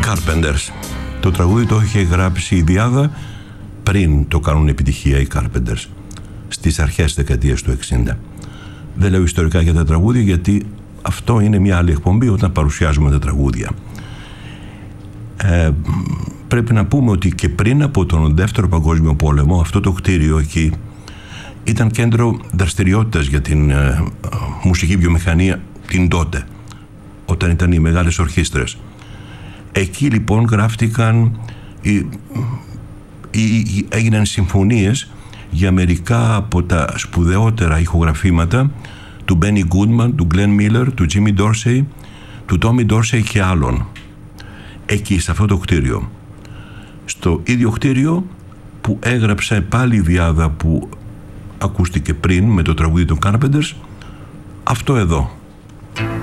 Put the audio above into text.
Carpenters. Το τραγούδι το είχε γράψει η Διάδα πριν το κάνουν επιτυχία οι Carpenters, στις αρχές δεκαετίας του 60. Δεν λέω ιστορικά για τα τραγούδια, γιατί αυτό είναι μια άλλη εκπομπή όταν παρουσιάζουμε τα τραγούδια. Πρέπει να πούμε ότι και πριν από τον Δεύτερο Παγκόσμιο Πόλεμο αυτό το κτίριο εκεί ήταν κέντρο δραστηριότητας για την μουσική βιομηχανία την τότε, όταν ήταν οι μεγάλες ορχήστρες. Εκεί λοιπόν γράφτηκαν έγιναν συμφωνίες για μερικά από τα σπουδαιότερα ηχογραφήματα του Benny Goodman, του Glenn Miller, του Jimmy Dorsey, του Tommy Dorsey και άλλων. Εκεί, σε αυτό το κτίριο. Στο ίδιο κτίριο που έγραψε πάλι η Διάδα που ακούστηκε πριν με το τραγούδι των Carpenters, αυτό εδώ.